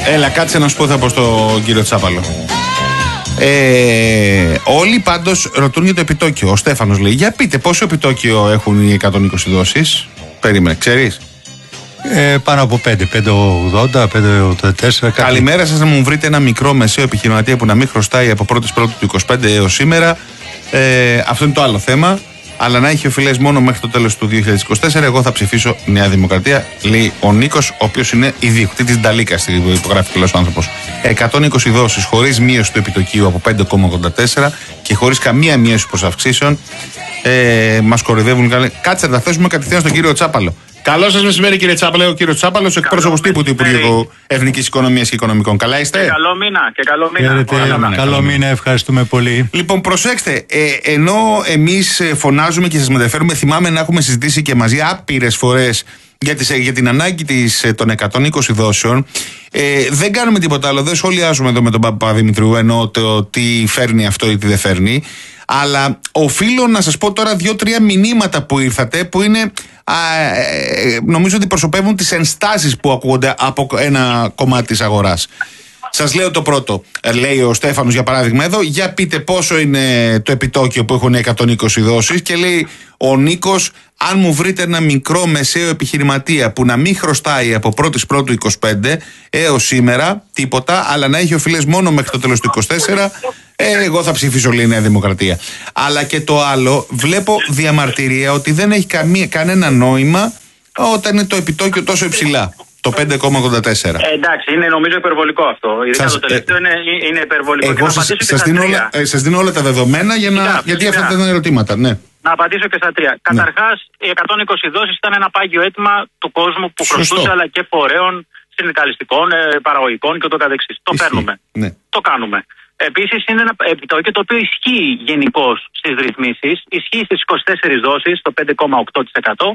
Έλα, κάτσε να σου πω, θα πω στον κύριο Τσάπαλο. Όλοι πάντως ρωτούν για το επιτόκιο. Ο Στέφανος λέει: για πείτε, πόσο επιτόκιο έχουν οι 120 δόσεις? Περίμενε, ξέρεις? Πάνω από 5,80, 5,84. Καλημέρα σας, να μου βρείτε ένα μικρό μεσαίο επιχειρηματία που να μην χρωστάει από 1η Πρώτου του 25 έως σήμερα. Αυτό είναι το άλλο θέμα. Αλλά να έχει οφειλές μόνο μέχρι το τέλος του 2024. Εγώ θα ψηφίσω Νέα Δημοκρατία, λέει ο Νίκος, ο οποίος είναι ιδιοκτήτης Νταλίκας, υπογράφει και ο άνθρωπος. 120 δόσεις χωρίς μείωση του επιτοκίου από 5,84 και χωρίς καμία μείωση προς αυξήσεων. Μας κοροϊδεύουν. Κάτσε να τα θέσουμε κατευθείαν στον κύριο Τσάπαλο. Καλό σας μεσημέρι, κύριε Τσάπαλο. Ο κύριος Τσάπαλος, εκπρόσωπος τύπου του Υπουργείου Εθνικής Οικονομίας και Οικονομικών. Καλά είστε? Και καλό μήνα. Καλό μήνα, ευχαριστούμε πολύ. Λοιπόν, προσέξτε, ενώ εμείς φωνάζουμε και σας μεταφέρουμε, θυμάμαι να έχουμε συζητήσει και μαζί άπειρες φορές για την ανάγκη των 120 δόσεων. Δεν κάνουμε τίποτα άλλο, δεν σχολιάζουμε εδώ με τον Παπαδημητρίου ενώ το τι φέρνει αυτό ή τι δεν φέρνει. Αλλά οφείλω να σας πω τώρα 2-3 μηνύματα που ήρθατε, που είναι, νομίζω ότι προσωπεύουν τις ενστάσεις που ακούγονται από ένα κομμάτι της αγοράς. Σας λέω το πρώτο. Λέει ο Στέφανος, για παράδειγμα, εδώ: για πείτε πόσο είναι το επιτόκιο που έχουν 120 δόσεις. Και λέει ο Νίκος: αν μου βρείτε ένα μικρό μεσαίο επιχειρηματία που να μην χρωστάει από 1η Πρώτου 25 έως σήμερα τίποτα, αλλά να έχει οφειλές μόνο μέχρι το τέλος του 24, εγώ θα ψηφίσω, λέει, Νέα Δημοκρατία. Αλλά και το άλλο, βλέπω διαμαρτυρία ότι δεν έχει κανένα νόημα όταν είναι το επιτόκιο τόσο υψηλά. Το 5,84. Εντάξει, είναι νομίζω υπερβολικό αυτό. Ειδικά το τελευταίο είναι υπερβολικό. Εγώ σας δίνω όλα τα δεδομένα γιατί αυτά ήταν ερωτήματα. Ναι. Να απαντήσω και στα τρία. Καταρχάς, οι 120 δόσεις ήταν ένα πάγιο αίτημα του κόσμου που χρωστούσε, αλλά και φορέων συνδικαλιστικών, παραγωγικών και ούτω καθεξής. Το παίρνουμε. Ναι. Το κάνουμε. Επίσης, είναι ένα επιτόκιο το οποίο ισχύει γενικώς στις ρυθμίσεις. Ισχύει στις 24 δόσεις, το 5,8%.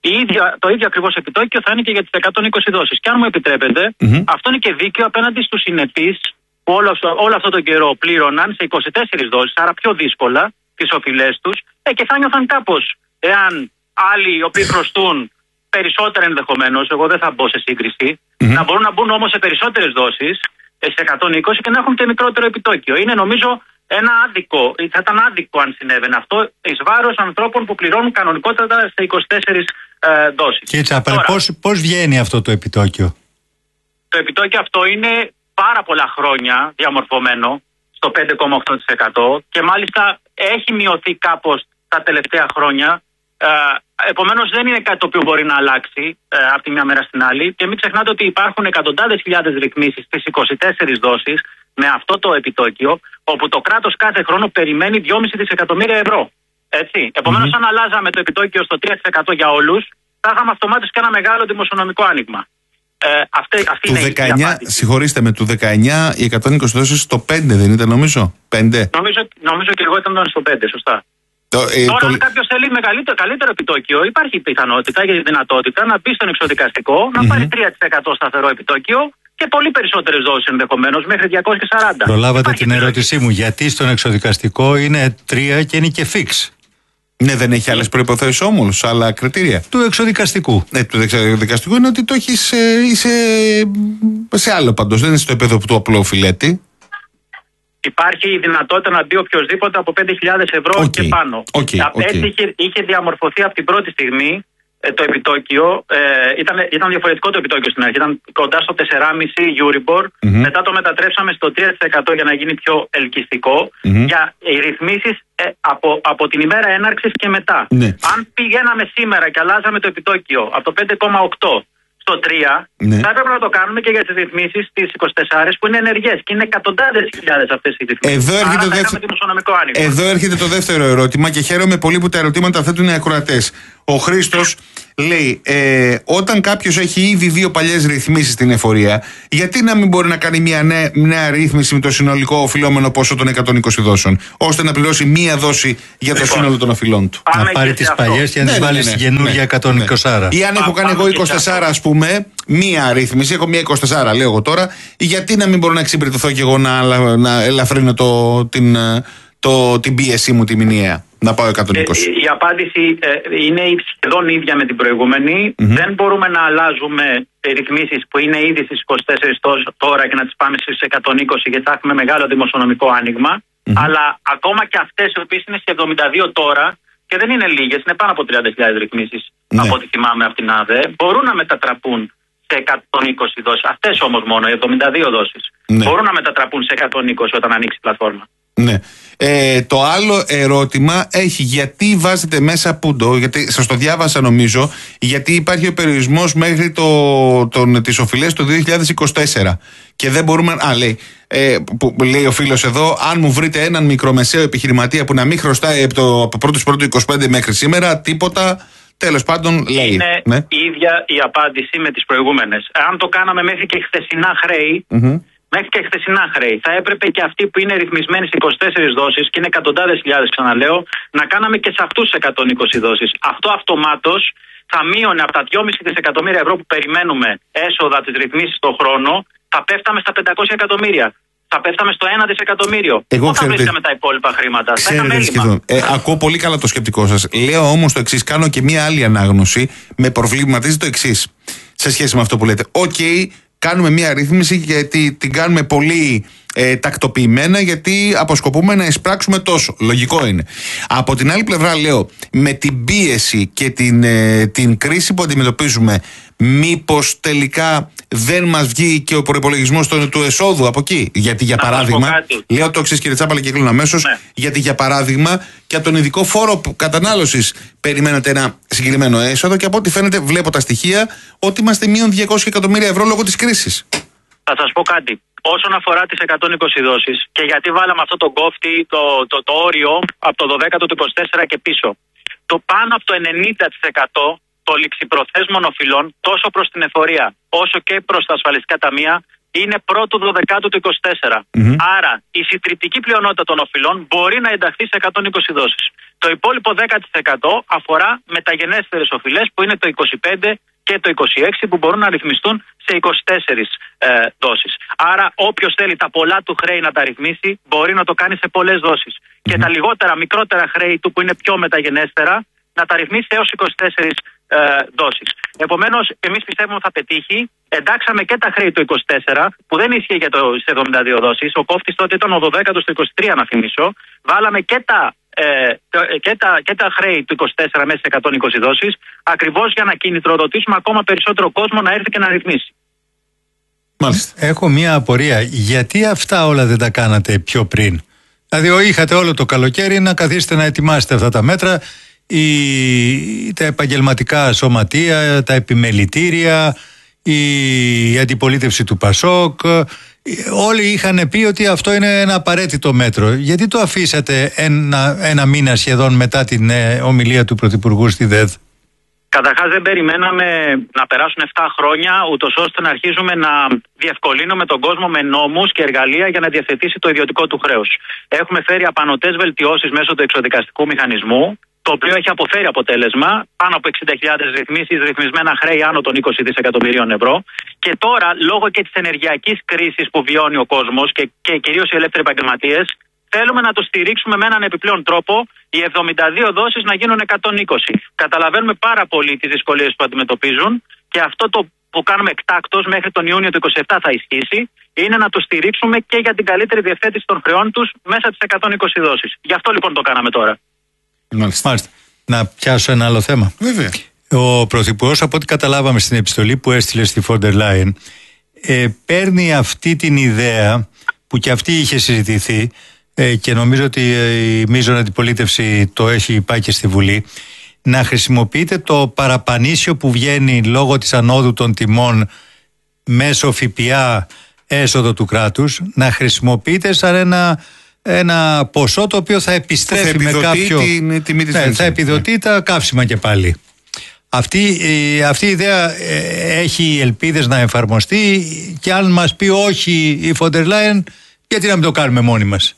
Το ίδιο ακριβώς επιτόκιο θα είναι και για τις 120 δόσεις. Και αν μου επιτρέπετε, αυτό είναι και δίκαιο απέναντι στους συνεπείς που όλο αυτό τον καιρό πλήρωναν σε 24 δόσεις, άρα πιο δύσκολα τις οφειλές τους, και θα νιώθαν κάπως εάν άλλοι οι οποίοι χρωστούν περισσότερα ενδεχομένως, εγώ δεν θα μπω σε σύγκριση, να μπορούν να μπουν όμως σε περισσότερες δόσεις, σε 120, και να έχουν και μικρότερο επιτόκιο. Είναι νομίζω ένα άδικο, θα ήταν άδικο αν συνέβαινε αυτό εις βάρος ανθρώπων που πληρώνουν κανονικότατα σε 24 δόσεις. Κύριε Τσάπαλε, πώς βγαίνει αυτό το επιτόκιο? Το επιτόκιο αυτό είναι πάρα πολλά χρόνια διαμορφωμένο στο 5,8% και μάλιστα έχει μειωθεί κάπως τα τελευταία χρόνια. Επομένως δεν είναι κάτι το οποίο μπορεί να αλλάξει από τη μια μέρα στην άλλη, και μην ξεχνάτε ότι υπάρχουν εκατοντάδες χιλιάδες ρυθμίσεις στις 24 δόσεις με αυτό το επιτόκιο, όπου το κράτος κάθε χρόνο περιμένει 2,5 δισεκατομμύρια ευρώ. Έτσι. Επομένως, αν αλλάζαμε το επιτόκιο στο 3% για όλους, θα είχαμε αυτομάτως και ένα μεγάλο δημοσιονομικό άνοιγμα. Αυτή του είναι 19, συγχωρήστε με, του 19 οι 120 δόσεις στο 5 δεν ήταν, νομίζω? 5. Νομίζω και εγώ ήταν στο 5, σωστά. Τώρα, αν κάποιος θέλει καλύτερο επιτόκιο, υπάρχει πιθανότητα και δυνατότητα να μπει στον εξωδικαστικό, να πάρει 3% σταθερό επιτόκιο και πολύ περισσότερες δόσεις ενδεχομένως, μέχρι 240. Προλάβατε την ερώτησή μου. Γιατί στον εξωδικαστικό είναι 3 και είναι και fix? Ναι, δεν έχει άλλες προϋποθέσεις όμως, άλλα κριτήρια. Του εξωδικαστικού. Του εξωδικαστικού είναι ότι το έχεις σε άλλο παντός, δεν είναι στο επίπεδο του απλού οφειλέτη. Υπάρχει η δυνατότητα να μπει οποιοδήποτε από 5.000 ευρώ και πάνω. Έτσι είχε διαμορφωθεί από την πρώτη στιγμή το επιτόκιο. Ήταν διαφορετικό το επιτόκιο στην αρχή. Ήταν κοντά στο 4,5 Euribor. Μετά το μετατρέψαμε στο 3% για να γίνει πιο ελκυστικό. Για οι ρυθμίσεις από την ημέρα έναρξης και μετά. Αν πηγαίναμε σήμερα και αλλάζαμε το επιτόκιο από το 5,8 στο 3, θα έπρεπε να το κάνουμε και για τις ρυθμίσεις τις 24 που είναι ενεργές και είναι εκατοντάδες χιλιάδες αυτές οι ρυθμίσεις. Εδώ έρχεται το δεύτερο ερώτημα και χαίρομαι πολύ που τα ερωτήματα θέτουν οι ακροατές. Ο Χρήστος λέει, όταν κάποιος έχει ήδη 2 παλιές ρυθμίσεις στην εφορία, γιατί να μην μπορεί να κάνει μια νέα ρύθμιση με το συνολικό οφειλόμενο ποσό των 120 δόσεων, ώστε να πληρώσει μία δόση για το σύνολο των οφειλών του? Να πάρει τις παλιές και να τις βάλει στην καινούργια 120. Ή αν έχω κάνει εγώ 24, ας πούμε, μία ρύθμιση, έχω μία 24, λέω εγώ τώρα, γιατί να μην μπορώ να εξυπηρετηθώ και εγώ να ελαφρύνω την πίεσή μου τη μηνιαία? Να πάω 120. Η απάντηση είναι σχεδόν ίδια με την προηγούμενη. Δεν μπορούμε να αλλάζουμε ρυθμίσεις που είναι ήδη στις 24 τώρα και να τις πάμε στις 120, γιατί θα έχουμε μεγάλο δημοσιονομικό άνοιγμα. Αλλά ακόμα και αυτές οι οποίες είναι σε 72 τώρα, και δεν είναι λίγες, είναι πάνω από 30.000 ρυθμίσεις, από ό,τι θυμάμαι από την ΑΔΕ, μπορούν να μετατραπούν σε 120 δόσεις. Αυτές όμως μόνο, οι 72 δόσεις, μπορούν να μετατραπούν σε 120 όταν ανοίξει η πλατφόρμα. Ναι. Το άλλο ερώτημα έχει γιατί βάζετε μέσα πούντο, γιατί σας το διάβασα νομίζω, γιατί υπάρχει ο περιορισμός μέχρι τις οφειλές το 2024 και δεν μπορούμε, που λέει ο φίλος εδώ, αν μου βρείτε έναν μικρομεσαίο επιχειρηματία που να μην χρωστάει από 1η-1η-25 μέχρι σήμερα τίποτα, τέλος πάντων λέει. Είναι η ίδια η απάντηση με τις προηγούμενες. Αν το κάναμε μέχρι και χθεσινά χρέη, μέχρι και χθεσινά χρέη, θα έπρεπε και αυτοί που είναι ρυθμισμένοι σε 24 δόσεις και είναι εκατοντάδες χιλιάδες, ξαναλέω, να κάναμε και σε αυτούς 120 δόσεις. Αυτό αυτομάτως θα μείωνε από τα 2,5 δισεκατομμύρια ευρώ που περιμένουμε έσοδα της ρυθμίσης το χρόνο, θα πέφταμε στα 500 εκατομμύρια. Θα πέφταμε στο 1 δισεκατομμύριο. Πού θα βρίσκαμε τα υπόλοιπα χρήματα? Θα είχαμε έλλειμμα. Ακούω πολύ καλά το σκεπτικό σας. Λέω όμως το εξής, κάνω και μία άλλη ανάγνωση, με προβληματίζει το εξής σε σχέση με αυτό που λέτε. Κάνουμε μία ρύθμιση γιατί την κάνουμε πολύ τακτοποιημένα, γιατί αποσκοπούμε να εισπράξουμε τόσο. Λογικό είναι. Από την άλλη πλευρά λέω, με την πίεση και την κρίση που αντιμετωπίζουμε, μήπως τελικά δεν μας βγει και ο προϋπολογισμός του εσόδου από εκεί? Γιατί για παράδειγμα, λέω το εξής κύριε Τσάπαλα και κλείνω αμέσως, γιατί για παράδειγμα και από τον ειδικό φόρο κατανάλωσης περιμένετε ένα συγκεκριμένο έσοδο και από ό,τι φαίνεται βλέπω τα στοιχεία ότι είμαστε μείον 200 εκατομμύρια ευρώ λόγω της κρίσης. Θα σας πω κάτι. Όσον αφορά τις 120 δόσεις και γιατί βάλαμε αυτό το κόφτη, το όριο από το 12ο του 24 και πίσω, το πάνω από το 90% των ληξιπροθέσμων οφειλών τόσο προς την εφορία όσο και προς τα ασφαλιστικά ταμεία είναι πρώτου 12ου του 24. Άρα η συντριπτική πλειονότητα των οφειλών μπορεί να ενταχθεί σε 120 δόσεις. Το υπόλοιπο 10% αφορά μεταγενέστερες οφειλές που είναι το 25 και το 26 που μπορούν να ρυθμιστούν σε 24 δόσεις. Άρα όποιος θέλει τα πολλά του χρέη να τα ρυθμίσει μπορεί να το κάνει σε πολλές δόσεις. Και τα λιγότερα, μικρότερα χρέη του που είναι πιο μεταγενέστερα να τα ρυθμίσει έως 24 δόσεις. Επομένως, εμείς πιστεύουμε ότι θα πετύχει. Εντάξαμε και τα χρέη του 24 που δεν ίσχυε για το 72 δόσεις. Ο κόφτης τότε ήταν ο 12ος του 23, να θυμίσω. Βάλαμε και τα χρέη του 24 μέσα σε 120 δόσεις, ακριβώς για να κινητροδοτήσουμε ακόμα περισσότερο κόσμο να έρθει και να ρυθμίσει. Μάλιστα. Έχω μια απορία. Γιατί αυτά όλα δεν τα κάνατε πιο πριν? Δηλαδή είχατε όλο το καλοκαίρι να καθίσετε να ετοιμάσετε αυτά τα μέτρα, τα επαγγελματικά σωματεία, τα επιμελητήρια, η αντιπολίτευση του ΠΑΣΟΚ, όλοι είχαν πει ότι αυτό είναι ένα απαραίτητο μέτρο. Γιατί το αφήσατε ένα μήνα σχεδόν μετά την ομιλία του Πρωθυπουργού στη ΔΕΔ? Καταρχάς δεν περιμέναμε να περάσουν 7 χρόνια ούτως ώστε να αρχίζουμε να διευκολύνουμε τον κόσμο με νόμους και εργαλεία για να διευθετήσει το ιδιωτικό του χρέος. Έχουμε φέρει απανωτές βελτιώσεις μέσω του εξωδικαστικού μηχανισμού, το οποίο έχει αποφέρει αποτέλεσμα, πάνω από 60.000 ρυθμίσεις, ρυθμισμένα χρέη άνω των 20 δισεκατομμυρίων ευρώ. Και τώρα, λόγω και της ενεργειακής κρίσης που βιώνει ο κόσμος και κυρίως οι ελεύθεροι επαγγελματίες, θέλουμε να το στηρίξουμε με έναν επιπλέον τρόπο, οι 72 δόσεις να γίνουν 120. Καταλαβαίνουμε πάρα πολύ τις δυσκολίες που αντιμετωπίζουν και αυτό το που κάνουμε εκτάκτως μέχρι τον Ιούνιο του 27 θα ισχύσει, είναι να το στηρίξουμε και για την καλύτερη διευθέτηση των χρεών τους μέσα στις 120 δόσεις. Γι' αυτό λοιπόν το κάναμε τώρα. Μάλιστα. Να πιάσω ένα άλλο θέμα. Βέβαια. Ο Πρωθυπουργός, από ό,τι καταλάβαμε στην επιστολή που έστειλε στη Φόντερ Λάιεν, παίρνει αυτή την ιδέα που και αυτή είχε συζητηθεί και νομίζω ότι η μείζων αντιπολίτευση το έχει πάει και στη Βουλή, να χρησιμοποιείται το παραπανίσιο που βγαίνει λόγω της ανόδου των τιμών μέσω ΦΠΑ έσοδο του κράτους, να χρησιμοποιείται σαν ένα ποσό το οποίο θα επιστρέφει με κάποιο... θα επιδοτεί τα καύσιμα και πάλι. Αυτή η ιδέα έχει ελπίδες να εφαρμοστεί και αν μας πει όχι η Φόντερ Λάιεν, γιατί να μην το κάνουμε μόνοι μας?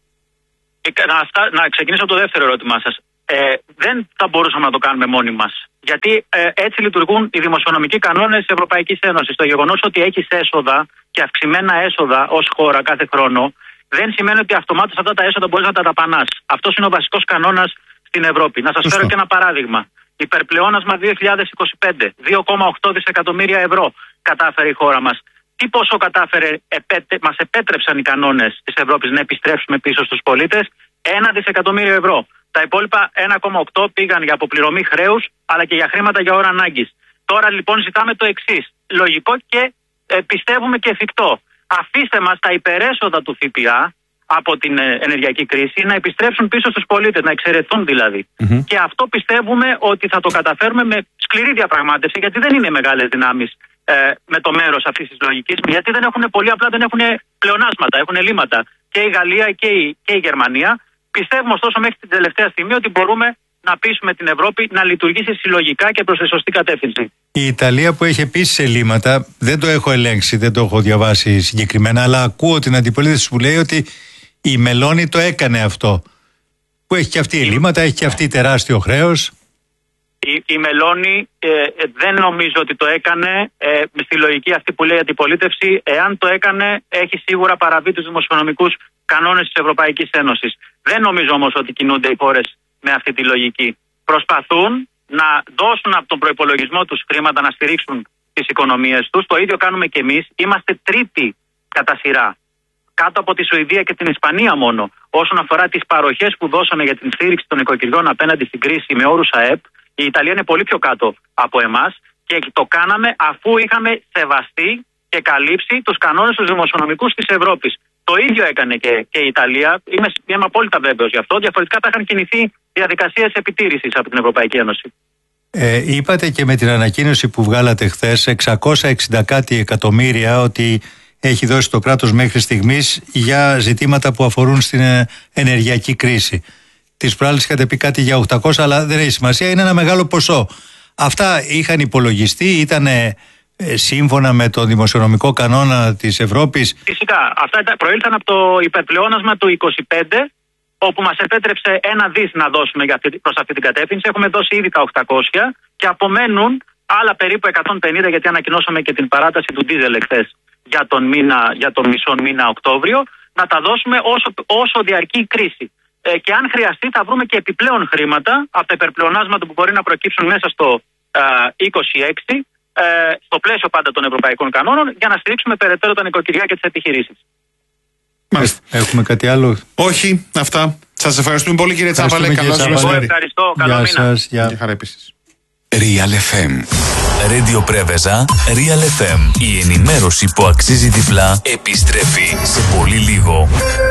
Να ξεκινήσω από το δεύτερο ερώτημά σας. Δεν θα μπορούσαμε να το κάνουμε μόνοι μας. Γιατί έτσι λειτουργούν οι δημοσιονομικοί κανόνες της Ευρωπαϊκής Ένωσης. Το γεγονός ότι έχεις έσοδα και αυξημένα έσοδα ως χώρα κάθε χρόνο δεν σημαίνει ότι αυτομάτως αυτά τα έσοδα μπορείς να τα δαπανάς. Αυτός είναι ο βασικός κανόνας στην Ευρώπη. Να σας φέρω και ένα παράδειγμα. Υπερπλεόνασμα 2025, 2,8 δισεκατομμύρια ευρώ. κατάφερε η χώρα μας. Τι ποσό μας επέτρεψαν οι κανόνες της Ευρώπης να επιστρέψουμε πίσω στους πολίτες? 1 δισεκατομμύριο ευρώ. Τα υπόλοιπα 1,8 πήγαν για αποπληρωμή χρέους, αλλά και για χρήματα για ώρα ανάγκης. Τώρα λοιπόν ζητάμε το εξής. Λογικό και πιστεύουμε και εφικτό. Αφήστε μας τα υπερέσοδα του ΦΠΑ από την ενεργειακή κρίση να επιστρέψουν πίσω στους πολίτες, να εξαιρεθούν δηλαδή. Και αυτό πιστεύουμε ότι θα το καταφέρουμε με σκληρή διαπραγμάτευση, γιατί δεν είναι μεγάλες δυνάμεις με το μέρος αυτής της λογικής, γιατί δεν έχουν, πολύ απλά δεν έχουν πλεονάσματα, έχουν ελλείμματα και η Γαλλία και η Γερμανία. Πιστεύουμε ωστόσο μέχρι την τελευταία στιγμή ότι μπορούμε να πείσουμε την Ευρώπη να λειτουργήσει συλλογικά και προς τη σωστή κατεύθυνση. Η Ιταλία, που έχει επίσης ελλείμματα, δεν το έχω ελέγξει, δεν το έχω διαβάσει συγκεκριμένα, αλλά ακούω την αντιπολίτευση που λέει ότι η Μελώνη το έκανε αυτό. Που έχει και αυτή ελλείμματα, έχει και αυτή τεράστιο χρέος. Η Μελώνη δεν νομίζω ότι το έκανε στη λογική αυτή που λέει η αντιπολίτευση. Εάν το έκανε, έχει σίγουρα παραβεί τους δημοσιονομικούς κανόνες της Ευρωπαϊκής Ένωσης. Δεν νομίζω όμως ότι κινούνται οι χώρες με αυτή τη λογική. Προσπαθούν να δώσουν από τον προϋπολογισμό τους χρήματα να στηρίξουν τις οικονομίες τους. Το ίδιο κάνουμε και εμείς. Είμαστε τρίτη κατά σειρά, κάτω από τη Σουηδία και την Ισπανία μόνο, όσον αφορά τις παροχές που δώσαμε για την στήριξη των οικοκυριών απέναντι στην κρίση με όρους ΑΕΠ. Η Ιταλία είναι πολύ πιο κάτω από εμάς και το κάναμε αφού είχαμε σεβαστεί και καλύψει τους κανόνες τους δημοσιονομικούς της Ευρώπης. Το ίδιο έκανε και η Ιταλία. Είμαι απόλυτα βέβαιος γι' αυτό. Διαφορετικά θα είχαν κινηθεί διαδικασίες επιτήρησης από την Ευρωπαϊκή Ένωση. Είπατε και με την ανακοίνωση που βγάλατε χθες 660 κάτι εκατομμύρια ότι έχει δώσει το κράτος μέχρι στιγμής για ζητήματα που αφορούν στην ενεργειακή κρίση. Τις προάλλες είχατε πει κάτι για 800, αλλά δεν έχει σημασία, είναι ένα μεγάλο ποσό. Αυτά είχαν υπολογιστεί, ήταν σύμφωνα με τον δημοσιονομικό κανόνα της Ευρώπης? Φυσικά. Αυτά προήλθαν από το υπερπλεόνασμα του 25, όπου μας επέτρεψε 1 δις να δώσουμε προς αυτή την κατεύθυνση. Έχουμε δώσει ήδη τα 800 και απομένουν άλλα περίπου 150, γιατί ανακοινώσαμε και την παράταση του ντίζελ εχθές για τον μισό μήνα Οκτώβριο, να τα δώσουμε όσο διαρκεί η κρίση. Και αν χρειαστεί θα βρούμε και επιπλέον χρήματα από τα υπερπλεονάσματα που μπορεί να προκύψουν μέσα στο 26, στο πλαίσιο πάντα των ευρωπαϊκών κανόνων, για να στηρίξουμε περαιτέρω τα νοικοκυριά και τις επιχειρήσεις. Μάλιστα. Έχουμε κάτι άλλο? Όχι, αυτά. Σας ευχαριστούμε πολύ, κύριε Τσάπαλε. Καλώς ήρθατε. Ευχαριστώ. Καλό μήνα. Για χαρά επίσης. Real FM. Radio Πρέβεζα, Real FM. Η ενημέρωση που αξίζει διπλά επιστρέφει σε πολύ λίγο.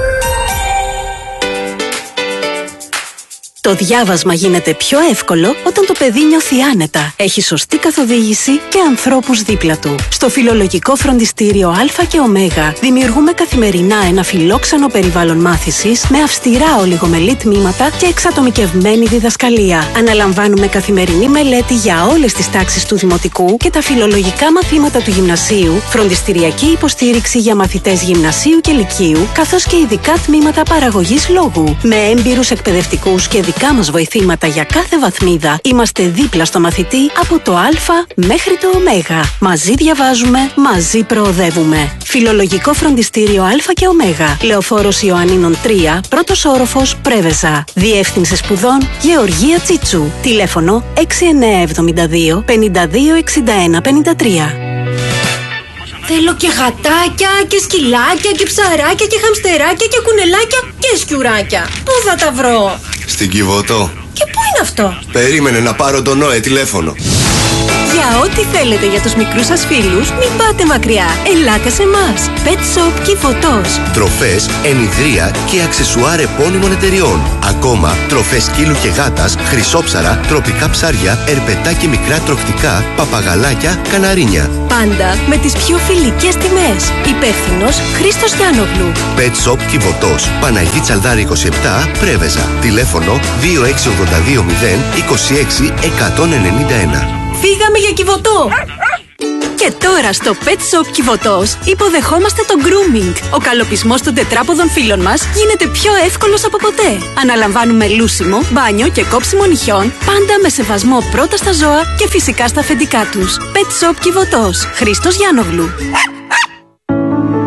Το διάβασμα γίνεται πιο εύκολο όταν το παιδί νιώθει άνετα, έχει σωστή καθοδήγηση και ανθρώπους δίπλα του. Στο Φιλολογικό Φροντιστήριο Α και Ω δημιουργούμε καθημερινά ένα φιλόξενο περιβάλλον μάθησης με αυστηρά ολιγομελή τμήματα και εξατομικευμένη διδασκαλία. Αναλαμβάνουμε καθημερινή μελέτη για όλες τις τάξεις του δημοτικού και τα φιλολογικά μαθήματα του γυμνασίου, φροντιστηριακή υποστήριξη για μαθητές γυμνασίου και λυκείου, καθώς και ειδικά τμήματα παραγωγής λόγου. Με έμπειρους εκπαιδευτικούς και δικά μας βοηθήματα για κάθε βαθμίδα, είμαστε δίπλα στο μαθητή από το Α μέχρι το Ω. Μαζί διαβάζουμε, μαζί προοδεύουμε. Φιλολογικό Φροντιστήριο Α και Ω. Λεωφόρος Ιωαννίνων 3, πρώτος όροφος, Πρέβεζα. Διεύθυνση σπουδών Γεωργία Τσίτσου. Τηλέφωνο 6972 52 61 53. Θέλω και γατάκια και σκυλάκια και ψαράκια και χαμστεράκια και κουνελάκια και σκιουράκια. Πού θα τα βρω? Στην Κιβωτό. Και πού είναι αυτό? Περίμενε να πάρω τον Νόε τηλέφωνο. Για ό,τι θέλετε για τους μικρούς σας φίλους, μην πάτε μακριά. Ελάτε σε εμάς. Pet Shop Κιβωτός. Τροφές, ενιδρία και αξεσουάρ επώνυμων εταιριών. Ακόμα τροφές σκύλου και γάτας, χρυσόψαρα, τροπικά ψάρια, ερπετά και μικρά τροχτικά, παπαγαλάκια, καναρίνια. Πάντα με τις πιο φιλικές τιμές. Υπεύθυνος Χρήστος Γιάννογλου. Pet Shop Κιβωτός. Παναγή Τσαλδάρη 27, Πρέβεζα. Τηλέφωνο 2682 026 191. Φύγαμε για Κιβωτό! Και τώρα στο Pet Shop Κιβωτός υποδεχόμαστε το grooming. Ο καλοπισμός των τετράποδων φίλων μας γίνεται πιο εύκολος από ποτέ. Αναλαμβάνουμε λούσιμο, μπάνιο και κόψιμο νυχιών, πάντα με σεβασμό πρώτα στα ζώα και φυσικά στα αφεντικά τους. Pet Shop Κιβωτός. Χρήστος Γιάννογλου.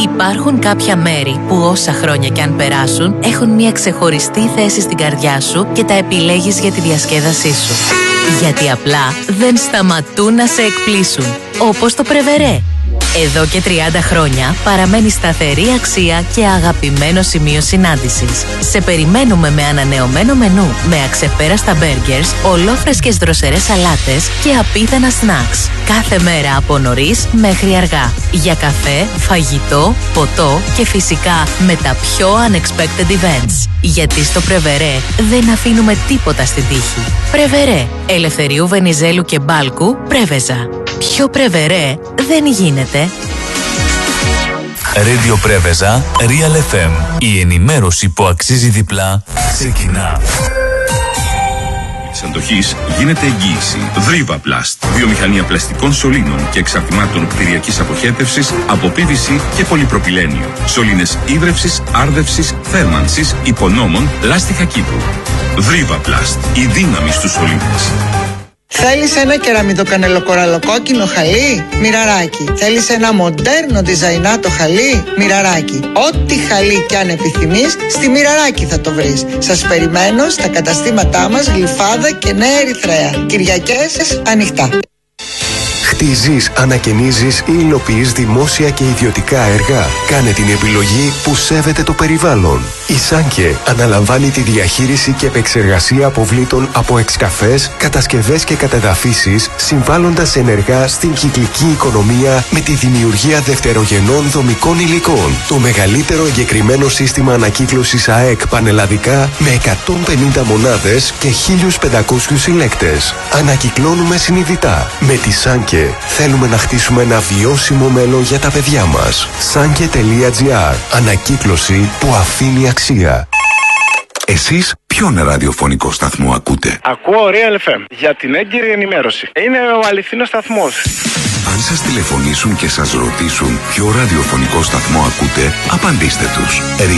Υπάρχουν κάποια μέρη που όσα χρόνια κι αν περάσουν έχουν μια ξεχωριστή θέση στην καρδιά σου και τα επιλέγεις για τη διασκέδασή σου. Γιατί απλά δεν σταματούν να σε εκπλήσουν. Όπως το Πρεβερέ. Εδώ και 30 χρόνια παραμένει σταθερή αξία και αγαπημένο σημείο συνάντησης. Σε περιμένουμε με ανανεωμένο μενού, με αξεπέραστα μπέργκερς, ολόφρεσκες δροσερές σαλάτες και απίθανα σνακς. Κάθε μέρα από νωρίς μέχρι αργά. Για καφέ, φαγητό, ποτό και φυσικά με τα πιο unexpected events. Γιατί στο Πρεβερέ δεν αφήνουμε τίποτα στην τύχη. Πρεβερέ, Ελευθερίου Βενιζέλου και Μπάλκου, Πρέβεζα. Πιο Πρεβερέ δεν γίνεται. Radio Πρέβεζα, Real FM. Η ενημέρωση που αξίζει διπλά ξεκινά. Της αντοχής γίνεται εγγύηση. Δρίβα Plast. Βιομηχανία πλαστικών σωλήνων και εξαρτημάτων κτηριακής αποχέτευσης από PVC και πολυπροπυλένιο. Σωλήνες ίδρευσης, άρδευσης, θέρμανσης, υπονόμων, λάστιχα κήπου. Δρίβα Plast. Η δύναμη στους σωλήνες. Θέλεις ένα κεραμιδοκανελοκοραλοκόκκινο χαλί? Μοιραράκι. Θέλεις ένα μοντέρνο διζαϊνάτο χαλί? Μοιραράκι. Ό,τι χαλί κι αν επιθυμείς, στη Μοιραράκι θα το βρεις. Σας περιμένω στα καταστήματά μας Γλυφάδα και Νέα Ερυθρέα. Κυριακές ανοιχτά. Χτίζεις, ανακαινίζεις ή υλοποιείς δημόσια και ιδιωτικά έργα. Κάνε την επιλογή που σέβεται το περιβάλλον. Η Σάνκε αναλαμβάνει τη διαχείριση και επεξεργασία αποβλήτων από εξκαφές, κατασκευές και κατεδαφίσεις, συμβάλλοντας ενεργά στην κυκλική οικονομία με τη δημιουργία δευτερογενών δομικών υλικών. Το μεγαλύτερο εγκεκριμένο σύστημα ανακύκλωσης ΑΕΚ πανελλαδικά με 150 μονάδες και 1.500 συλλέκτες. Ανακυκλώνουμε συνειδητά. Με τη Σάνκε θέλουμε να χτίσουμε ένα βιώσιμο μέλλον για τα παιδιά μας. Sanke.gr. Ανακύκλωση που αφήνει αξία. Εσείς ποιον ραδιοφωνικό σταθμό ακούτε? Ακούω Real FM για την έγκυρη ενημέρωση. Είναι ο αληθινός σταθμός. Αν σας τηλεφωνήσουν και σας ρωτήσουν ποιο ραδιοφωνικό σταθμό ακούτε, απαντήστε τους.